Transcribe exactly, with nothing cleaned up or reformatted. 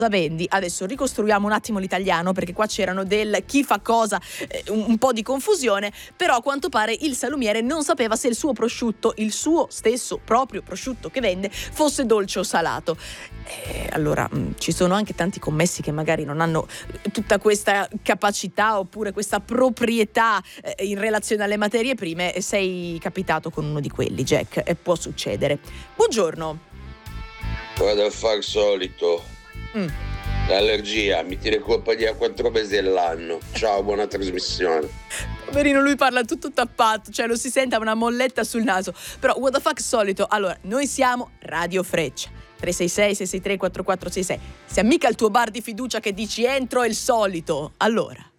vendi? Adesso ricostruiamo un attimo l'italiano, perché qua c'erano del chi fa cosa, eh, un, un po' di confusione, però a quanto pare il salumiere non sapeva se il suo prosciutto, il suo stesso proprio prosciutto che vende, fosse dolce o salato. Eh, allora mh, ci sono anche tanti commessi che magari non hanno tutta questa capacità oppure questa proprietà eh, in relazione alle materie prime, e sei capitato con uno di quelli, Jack, e può succedere. Buongiorno. Vado a fare il solito. Mm. L'allergia mi tira compagnia quattro mesi all'anno. Ciao, buona trasmissione. Poverino, lui parla tutto tappato, cioè lo si sente, ha una molletta sul naso. Però what the fuck solito. Allora, noi siamo Radio Freccia tre sei sei sei sei tre quattro quattro sei sei. Siamo mica il tuo bar di fiducia che dici entro è il solito. Allora